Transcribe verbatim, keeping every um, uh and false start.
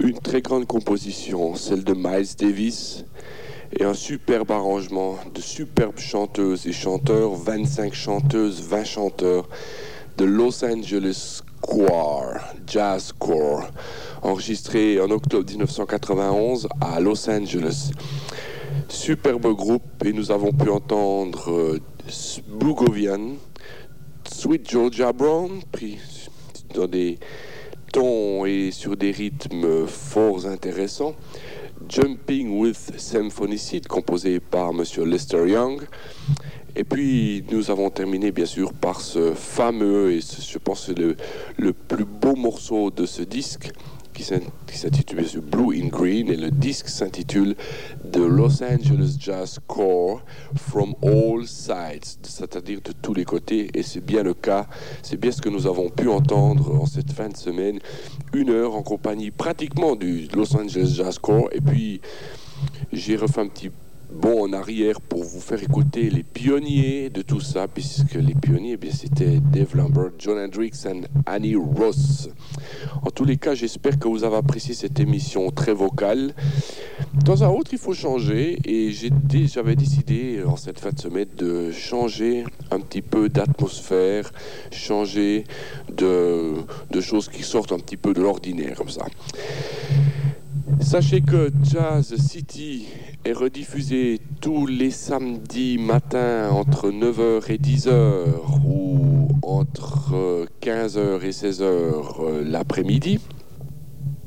Une très grande composition, celle de Miles Davis, et un superbe arrangement de superbes chanteuses et chanteurs, vingt-cinq chanteuses, vingt chanteurs, de Los Angeles Choir, Jazz Corps, enregistré en octobre dix-neuf cent quatre-vingt-onze à Los Angeles. Superbe groupe, et nous avons pu entendre euh, Boogovian, Sweet Georgia Brown, pris dans des tons et sur des rythmes forts intéressants, Jumping with Symphonicidé, composé par Monsieur Lester Young. Et puis nous avons terminé bien sûr par ce fameux, et ce, je pense le, le plus beau morceau de ce disque, qui s'intitule bien sûr Blue in Green, et le disque s'intitule The Los Angeles Jazz Corps from All Sides, c'est-à-dire de tous les côtés, et c'est bien le cas, c'est bien ce que nous avons pu entendre en cette fin de semaine, une heure en compagnie pratiquement du Los Angeles Jazz Corps, et puis j'ai refait un petit bond en arrière pour vous faire écouter les pionniers de tout ça, puisque les pionniers, eh bien, c'était Dave Lambert, John Hendricks et Annie Ross. En tous les cas, j'espère que vous avez apprécié cette émission très vocale. De temps à autre, il faut changer, et j'ai, j'avais décidé en cette fin de semaine de changer un petit peu d'atmosphère, changer de, de choses qui sortent un petit peu de l'ordinaire, comme ça. Sachez que Jazz City est rediffusé tous les samedis matins entre neuf heures et dix heures, ou entre quinze heures et seize heures l'après-midi.